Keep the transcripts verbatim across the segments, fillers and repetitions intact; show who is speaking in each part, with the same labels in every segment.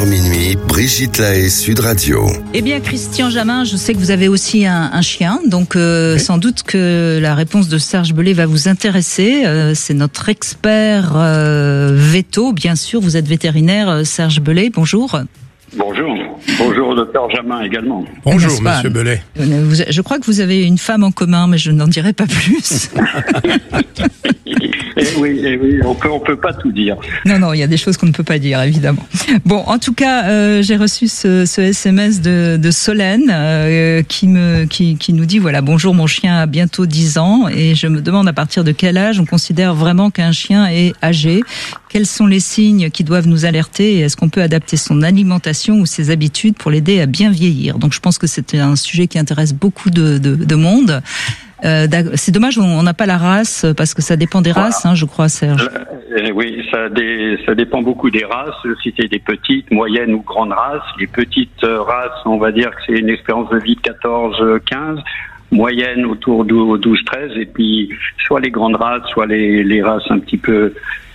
Speaker 1: Minuit, Brigitte Lahaie, Sud Radio.
Speaker 2: Eh bien, Christian Jamin, je sais que vous avez aussi un, un chien, donc euh, oui. Sans doute que la réponse de Serge Belay va vous intéresser. Euh, c'est notre expert euh, véto, bien sûr. Vous êtes vétérinaire, Serge Belay. Bonjour.
Speaker 3: Bonjour. Bonjour, docteur Jamin également.
Speaker 4: Bonjour, monsieur Belay.
Speaker 2: Je crois que vous avez une femme en commun, mais je n'en dirai pas plus.
Speaker 3: Et oui, et oui, on peut, on peut pas tout dire.
Speaker 2: Non, non, il y a des choses qu'on ne peut pas dire, évidemment. Bon, en tout cas, euh, j'ai reçu ce, ce S M S de, de Solène euh, qui me, qui, qui nous dit voilà, bonjour, mon chien a bientôt dix ans et je me demande à partir de quel âge on considère vraiment qu'un chien est âgé. Quels sont les signes qui doivent nous alerter et est-ce qu'on peut adapter son alimentation ou ses habitudes pour l'aider à bien vieillir? Donc, je pense que c'est un sujet qui intéresse beaucoup de, de, de monde. Euh, c'est dommage, on n'a pas la race parce que ça dépend des races, voilà. hein, je crois, Serge.
Speaker 3: Euh, oui, ça, dé, ça dépend beaucoup des races. Si c'est des petites, moyennes ou grandes races, les petites races, on va dire que c'est une espérance de vie de quatorze quinze, moyenne autour de douze treize, et puis soit les grandes races, soit les, les races un petit peu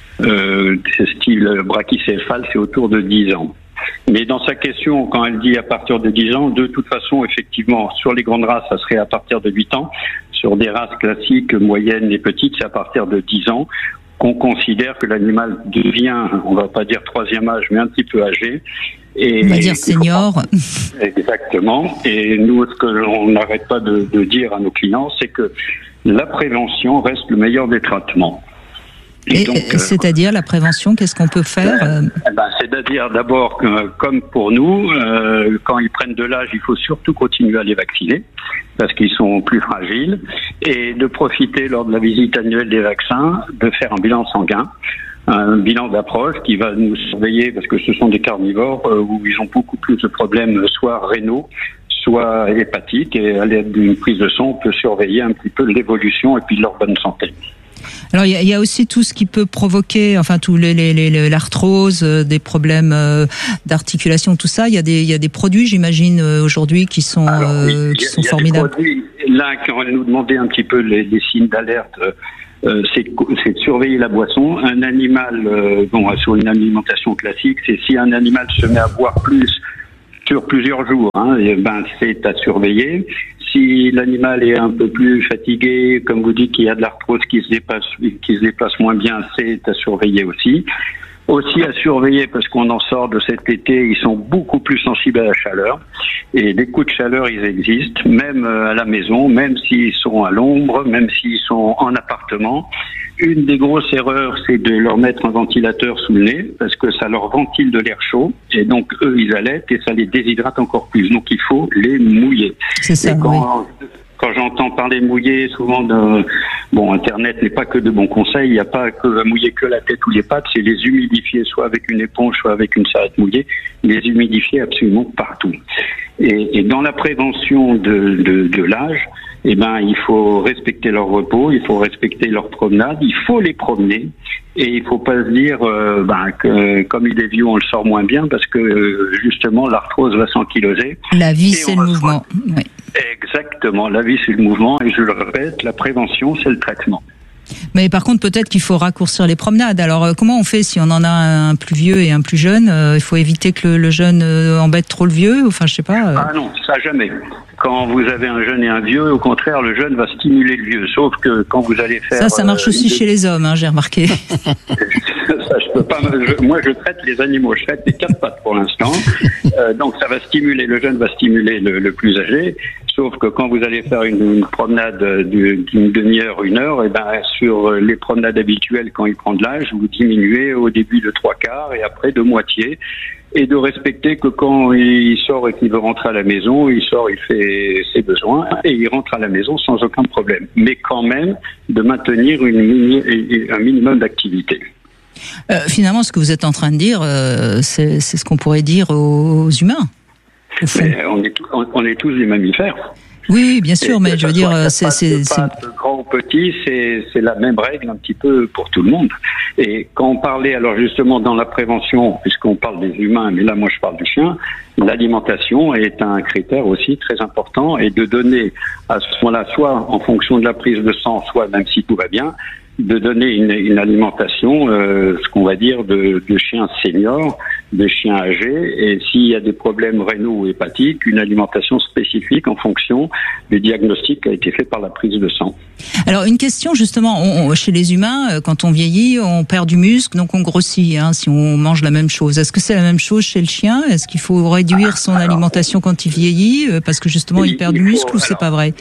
Speaker 3: euh, style brachycéphale, c'est autour de dix ans. Mais dans sa question, quand elle dit à partir de dix ans, de toute façon, effectivement, sur les grandes races, ça serait à partir de huit ans. Sur des races classiques, moyennes et petites, c'est à partir de dix ans qu'on considère que l'animal devient, on va pas dire troisième âge, mais un petit peu âgé. Et,
Speaker 2: on va dire senior.
Speaker 3: Exactement. Et nous, ce que l'on n'arrête pas de, de dire à nos clients, c'est que la prévention reste le meilleur des traitements.
Speaker 2: Et, et donc, c'est-à-dire la prévention, qu'est-ce qu'on peut faire euh...
Speaker 3: ben, c'est-à-dire d'abord que, comme pour nous, euh, quand ils prennent de l'âge, il faut surtout continuer à les vacciner parce qu'ils sont plus fragiles et de profiter lors de la visite annuelle des vaccins de faire un bilan sanguin, un bilan d'approche qui va nous surveiller parce que ce sont des carnivores euh, où ils ont beaucoup plus de problèmes, soit rénaux, soit hépatiques, et à l'aide d'une prise de sang, on peut surveiller un petit peu l'évolution et puis leur bonne santé.
Speaker 2: Alors il y, y a aussi tout ce qui peut provoquer, enfin tous les, les, les l'arthrose, euh, des problèmes euh, d'articulation, tout ça. Il y a des il y a des produits, j'imagine euh, aujourd'hui qui sont Alors, euh, oui, qui y a, sont y a formidables. Des produits,
Speaker 3: là, quand on nous demandait un petit peu les, les signes d'alerte, euh, c'est, c'est de surveiller la boisson. Un animal, euh, bon, sur une alimentation classique, c'est si un animal se met à boire plus sur plusieurs jours, hein, et ben c'est à surveiller. Si l'animal est un peu plus fatigué, comme vous dites qu'il y a de l'arthrose qui se déplace, qui se déplace moins bien, c'est à surveiller aussi. Aussi à surveiller parce qu'on en sort de cet été, ils sont beaucoup plus sensibles à la chaleur. Et les coups de chaleur, ils existent, même à la maison, même s'ils sont à l'ombre, même s'ils sont en appartement. Une des grosses erreurs, c'est de leur mettre un ventilateur sous le nez parce que ça leur ventile de l'air chaud et donc eux, ils allaitent et ça les déshydrate encore plus. Donc il faut les mouiller.
Speaker 2: C'est ça,
Speaker 3: et quand,
Speaker 2: oui.
Speaker 3: Quand j'entends parler mouiller, souvent de bon, Internet n'est pas que de bons conseils. Il n'y a pas que à mouiller que la tête ou les pattes, c'est les humidifier, soit avec une éponge, soit avec une serviette mouillée. Les humidifier absolument partout. Et, et dans la prévention de, de, de l'âge, eh ben, il faut respecter leur repos, il faut respecter leur promenade, il faut les promener. Et il faut pas se dire euh, ben, que comme il est vieux, on le sort moins bien parce que euh, justement l'arthrose va s'ankyloser.
Speaker 2: La vie, c'est le mouvement. Oui.
Speaker 3: Exactement, la vie, c'est le mouvement. Et je le répète, la prévention, c'est le traitement.
Speaker 2: Mais par contre, peut-être qu'il faut raccourcir les promenades. Alors, euh, comment on fait si on en a un plus vieux et un plus jeune? euh, Il faut éviter que le, le jeune euh, embête trop le vieux. Enfin, je sais pas. Euh...
Speaker 3: Ah non, ça jamais. Quand vous avez un jeune et un vieux, au contraire, le jeune va stimuler le vieux. Sauf que quand vous allez faire...
Speaker 2: Ça, ça marche euh, aussi une... chez les hommes, hein, j'ai remarqué.
Speaker 3: Ça, je peux pas. Je, moi, je traite les animaux. Je traite les quatre pattes pour l'instant. Euh, donc, ça va stimuler. Le jeune va stimuler le, le plus âgé. Sauf que quand vous allez faire une, une promenade d'une demi-heure, une heure, et ben sur les promenades habituelles, quand il prend de l'âge, vous diminuez au début de trois quarts et après de moitié. Et de respecter que quand il sort et qu'il veut rentrer à la maison, il sort, il fait ses besoins et il rentre à la maison sans aucun problème. Mais quand même, de maintenir une mini, un minimum d'activité.
Speaker 2: Euh, finalement, ce que vous êtes en train de dire, euh, c'est, c'est ce qu'on pourrait dire aux humains.
Speaker 3: Mais on est, on, on est tous des mammifères.
Speaker 2: Oui, bien sûr, et mais je veux dire, c'est, c'est,
Speaker 3: c'est grand ou petit, c'est, c'est la même règle un petit peu pour tout le monde. Et quand on parlait, alors justement dans la prévention, puisqu'on parle des humains, mais là moi je parle du chien, l'alimentation est un critère aussi très important et de donner à ce moment-là, soit en fonction de la prise de sang, soit même si tout va bien, de donner une, une alimentation, euh, ce qu'on va dire de, de chien senior, des chiens âgés, et s'il y a des problèmes rénaux ou hépatiques, une alimentation spécifique en fonction du diagnostic qui a été fait par la prise de sang.
Speaker 2: Alors une question justement, on, chez les humains, quand on vieillit, on perd du muscle, donc on grossit hein, si on mange la même chose. Est-ce que c'est la même chose chez le chien? Est-ce qu'il faut réduire son alors, alimentation quand il vieillit parce que justement il, il perd il du faut, muscle ou alors, c'est pas vrai?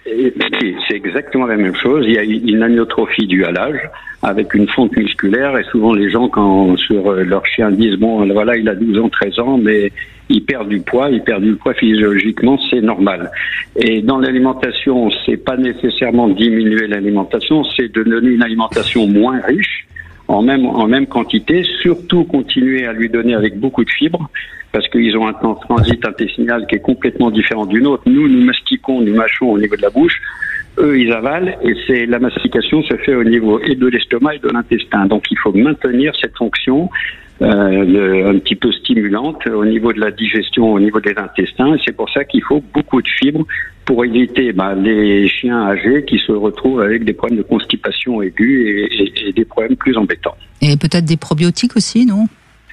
Speaker 3: C'est exactement la même chose. Il y a une amyotrophie due à l'âge avec une fonte musculaire, et souvent les gens quand sur leur chien disent bon voilà il a douze ans, treize ans, mais il perd du poids, il perd du poids physiologiquement, c'est normal. Et dans l'alimentation, c'est pas nécessairement diminuer l'alimentation, c'est de donner une alimentation moins riche en même en même quantité, surtout continuer à lui donner avec beaucoup de fibres, parce qu'ils ont un temps de transit intestinal qui est complètement différent du nôtre. Nous, nous mastiquons, nous mâchons au niveau de la bouche. Eux, ils avalent, et c'est la mastication se fait au niveau et de l'estomac et de l'intestin. Donc, il faut maintenir cette fonction euh, de, un petit peu stimulante au niveau de la digestion, au niveau des intestins. Et c'est pour ça qu'il faut beaucoup de fibres pour éviter bah, les chiens âgés qui se retrouvent avec des problèmes de constipation aiguë et, et, et des problèmes plus embêtants.
Speaker 2: Et peut-être des probiotiques aussi, non ?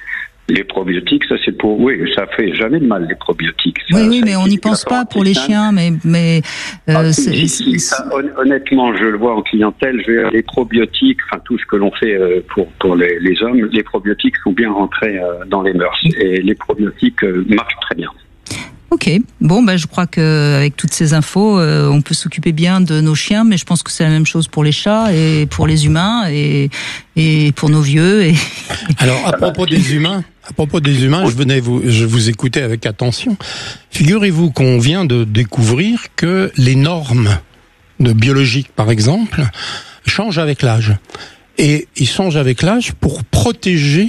Speaker 3: Les probiotiques, ça c'est pour, oui, ça fait jamais de mal les probiotiques. Ça,
Speaker 2: oui, oui,
Speaker 3: ça
Speaker 2: mais on n'y pense pas pour les chiens, mais, mais euh,
Speaker 3: ah,
Speaker 2: c'est,
Speaker 3: si, si, ça, honnêtement, je le vois en clientèle. Je, les probiotiques, enfin tout ce que l'on fait pour pour les, les hommes, les probiotiques sont bien rentrés dans les mœurs et les probiotiques marchent très bien.
Speaker 2: Ok, bon, bah, je crois qu'avec toutes ces infos, euh, on peut s'occuper bien de nos chiens, mais je pense que c'est la même chose pour les chats et pour les humains et, et pour nos vieux. Et...
Speaker 4: Alors, à propos des humains, à propos des humains, je venais vous, je vous écoutais avec attention. Figurez-vous qu'on vient de découvrir que les normes de biologique, par exemple, changent avec l'âge. Et ils changent avec l'âge pour protéger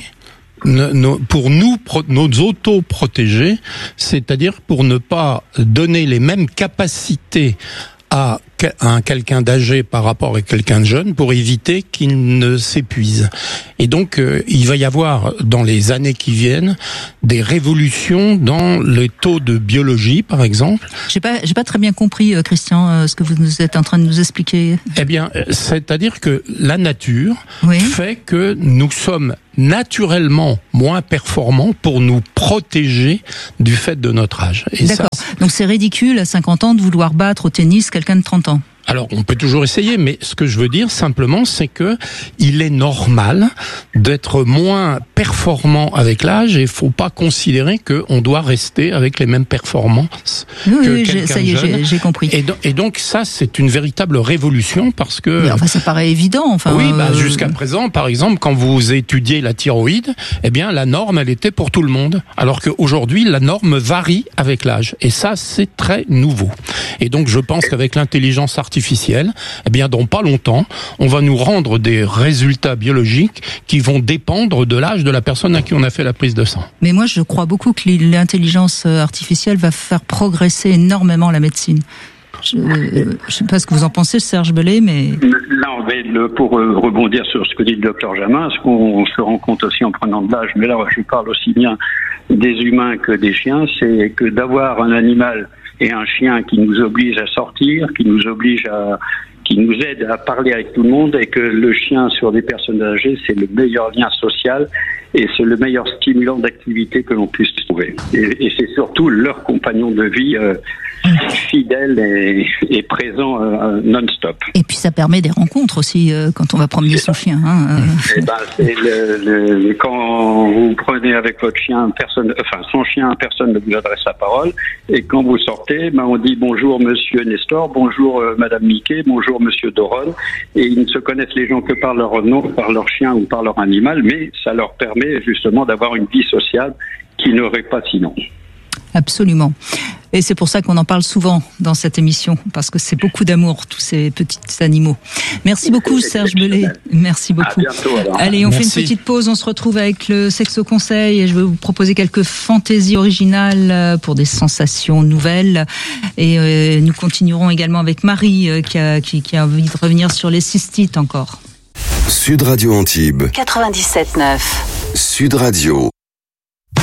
Speaker 4: Nos, pour nous, nos auto-protéger, c'est-à-dire pour ne pas donner les mêmes capacités à un quelqu'un d'âgé par rapport à quelqu'un de jeune, pour éviter qu'il ne s'épuise. Et donc, euh, il va y avoir, dans les années qui viennent, des révolutions dans les taux de biologie, par exemple.
Speaker 2: J'ai pas, j'ai pas très bien compris, Christian, euh, ce que vous êtes en train de nous expliquer.
Speaker 4: Eh bien, c'est-à-dire que la nature
Speaker 2: oui.
Speaker 4: fait que nous sommes naturellement moins performants pour nous protéger du fait de notre âge. Et
Speaker 2: D'accord. Ça, donc c'est ridicule à cinquante ans de vouloir battre au tennis quelqu'un de trente ans.
Speaker 4: Alors, on peut toujours essayer, mais ce que je veux dire simplement, c'est que il est normal d'être moins performant avec l'âge, et il faut pas considérer qu'on doit rester avec les mêmes performances
Speaker 2: oui,
Speaker 4: que
Speaker 2: oui,
Speaker 4: quelqu'un
Speaker 2: ça y est,
Speaker 4: jeune.
Speaker 2: J'ai, j'ai compris.
Speaker 4: Et, do- et donc ça, c'est une véritable révolution parce que.
Speaker 2: Mais enfin, ça paraît évident. Enfin.
Speaker 4: Oui, bah,
Speaker 2: euh...
Speaker 4: jusqu'à présent, par exemple, quand vous étudiez la thyroïde, eh bien, la norme, elle était pour tout le monde, alors qu'aujourd'hui, la norme varie avec l'âge. Et ça, c'est très nouveau. Et donc, je pense qu'avec l'intelligence artificielle, artificielle, eh bien, dans pas longtemps, on va nous rendre des résultats biologiques qui vont dépendre de l'âge de la personne à qui on a fait la prise de sang.
Speaker 2: Mais moi, je crois beaucoup que l'intelligence artificielle va faire progresser énormément la médecine. Je ne sais pas ce que vous en pensez, Serge Bellet, mais...
Speaker 3: Non, mais le, pour rebondir sur ce que dit le docteur Jamin, ce qu'on se rend compte aussi en prenant de l'âge, mais là, je parle aussi bien des humains que des chiens, c'est que d'avoir un animal et un chien qui nous oblige à sortir, qui nous oblige à, qui nous aide à parler avec tout le monde, et que le chien sur des personnes âgées, c'est le meilleur lien social et c'est le meilleur stimulant d'activité que l'on puisse trouver. Et, et c'est surtout leur compagnon de vie euh, fidèle et, et présent euh, non-stop.
Speaker 2: Et puis ça permet des rencontres aussi euh, quand on va promener son chien. Hein, euh.
Speaker 3: Et ben, c'est le, le, quand vous prenez avec votre chien, personne, enfin son chien, personne ne vous adresse la parole. Et quand vous sortez, ben, on dit bonjour Monsieur Nestor, bonjour euh, Madame Mickey, bonjour Monsieur Doron. Et ils ne se connaissent les gens que par leur nom, par leur chien ou par leur animal, mais ça leur permet justement d'avoir une vie sociale qu'ils n'auraient pas sinon.
Speaker 2: Absolument. Et c'est pour ça qu'on en parle souvent dans cette émission, parce que c'est beaucoup d'amour, tous ces petits animaux. Merci beaucoup, Serge Bellet. Merci beaucoup.
Speaker 3: À bientôt, alors.
Speaker 2: Allez, on
Speaker 4: Merci.
Speaker 2: fait une petite pause, on se retrouve avec le Sexo Conseil et je vais vous proposer quelques fantaisies originales pour des sensations nouvelles. Et euh, nous continuerons également avec Marie euh, qui, a, qui, qui a envie de revenir sur les cystites encore.
Speaker 1: Sud Radio Antibes.
Speaker 5: quatre-vingt-dix-sept neuf.
Speaker 1: Sud Radio.